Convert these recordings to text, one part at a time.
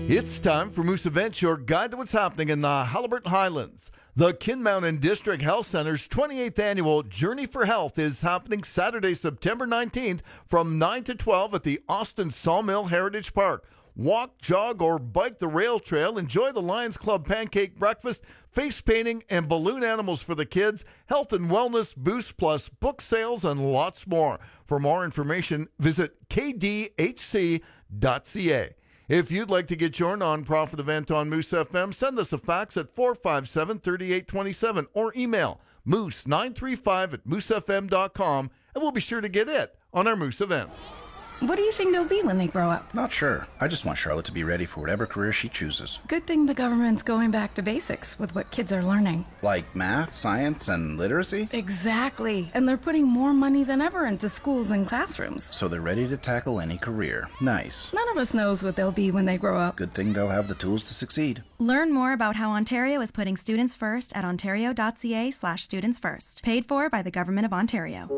It's time for Moose Events, your guide to what's happening in the Haliburton Highlands. The Kin Mountain District Health Center's 28th annual Journey for Health is happening Saturday, September 19th from 9 to 12 at the Austin Sawmill Heritage Park. Walk, jog, or bike the rail trail. Enjoy the Lions Club pancake breakfast, face painting, and balloon animals for the kids, health and wellness boost, plus book sales and lots more. For more information, visit kdhc.ca. If you'd like to get your nonprofit event on Moose FM, send us a fax at 457-3827 or email moose935@moosefm.com, and we'll be sure to get it on our Moose Events. What do you think they'll be when they grow up? Not sure. I just want Charlotte to be ready for whatever career she chooses. Good thing the government's going back to basics with what kids are learning. Like math, science, and literacy? Exactly. And they're putting more money than ever into schools and classrooms. So they're ready to tackle any career. Nice. None of us knows what they'll be when they grow up. Good thing they'll have the tools to succeed. Learn more about how Ontario is putting students first at ontario.ca/studentsfirst. Paid for by the Government of Ontario.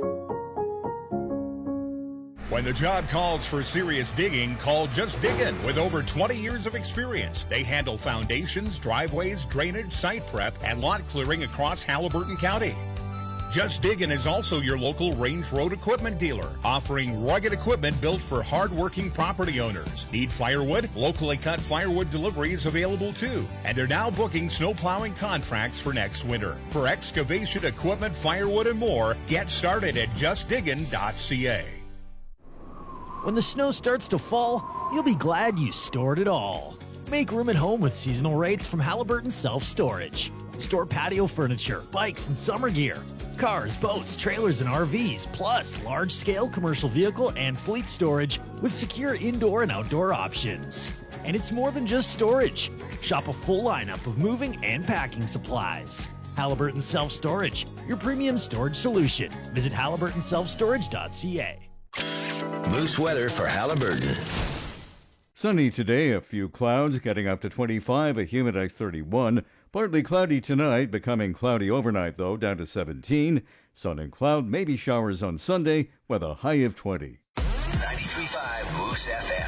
When the job calls for serious digging, call Just Diggin' with over 20 years of experience. They handle foundations, driveways, drainage, site prep, and lot clearing across Haliburton County. Just Diggin' is also your local Range Road equipment dealer, offering rugged equipment built for hard-working property owners. Need firewood? Locally cut firewood delivery is available too. And they're now booking snow plowing contracts for next winter. For excavation equipment, firewood, and more, get started at justdiggin.ca. When the snow starts to fall, you'll be glad you stored it all. Make room at home with seasonal rates from Haliburton Self-Storage. Store patio furniture, bikes, and summer gear. Cars, boats, trailers, and RVs, plus large-scale commercial vehicle and fleet storage with secure indoor and outdoor options. And it's more than just storage. Shop a full lineup of moving and packing supplies. Haliburton Self-Storage, your premium storage solution. Visit haliburtonselfstorage.ca. Moose weather for Haliburton. Sunny today, a few clouds, getting up to 25, a humidity 31. Partly cloudy tonight, becoming cloudy overnight, though, down to 17. Sun and cloud, maybe showers on Sunday, with a high of 20. 93.5 Moose FM.